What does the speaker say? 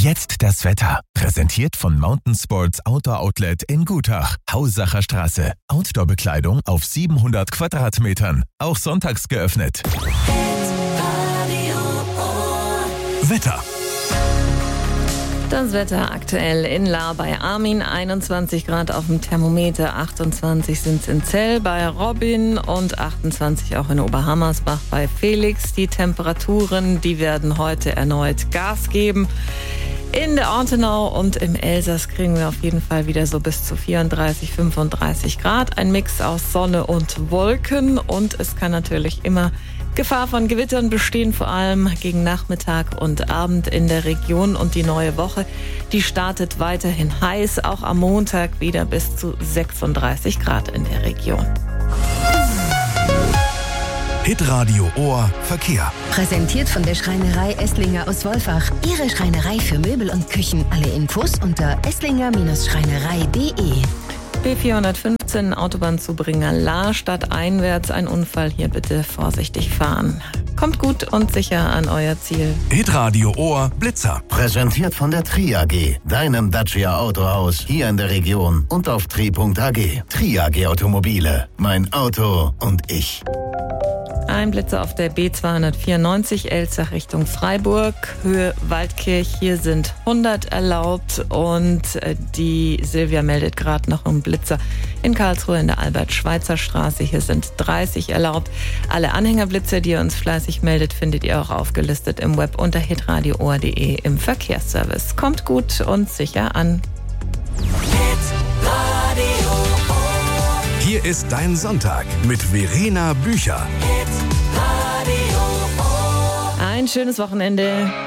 Jetzt das Wetter. Präsentiert von Mountain Sports Outdoor Outlet in Gutach. Hausacher Straße. Outdoor-Bekleidung auf 700 Quadratmetern. Auch sonntags geöffnet. Wetter. Das Wetter aktuell in Lahr bei Armin, 21 Grad auf dem Thermometer, 28 sind es in Zell bei Robin und 28 auch in Oberhammersbach bei Felix. Die Temperaturen, die werden heute erneut Gas geben. In der Ortenau und im Elsass kriegen wir auf jeden Fall wieder so bis zu 34, 35 Grad. Ein Mix aus Sonne und Wolken und es kann natürlich immer Gefahr von Gewittern bestehen, vor allem gegen Nachmittag und Abend in der Region. Und die neue Woche, die startet weiterhin heiß, auch am Montag wieder bis zu 36 Grad in der Region. Hitradio Ohr Verkehr. Präsentiert von der Schreinerei Esslinger aus Wolfach. Ihre Schreinerei für Möbel und Küchen. Alle Infos unter esslinger-schreinerei.de. B415 Autobahnzubringer Lahr stadteinwärts. Ein Unfall, hier bitte vorsichtig fahren. Kommt gut und sicher an euer Ziel. Hitradio Ohr Blitzer. Präsentiert von der Tri-AG, deinem Dacia Autohaus hier in der Region und auf tri.ag. Tri-AG Automobile, mein Auto und ich. Ein Blitzer auf der B294 Elzach Richtung Freiburg, Höhe Waldkirch. Hier sind 100 erlaubt und die Silvia meldet gerade noch einen Blitzer in Karlsruhe in der Albert-Schweitzer-Straße. Hier sind 30 erlaubt. Alle Anhängerblitzer, die ihr uns fleißig meldet, findet ihr auch aufgelistet im Web unter hitradioohr.de im Verkehrsservice. Kommt gut und sicher an. Hier ist dein Sonntag mit Verena Bücher. Ein schönes Wochenende.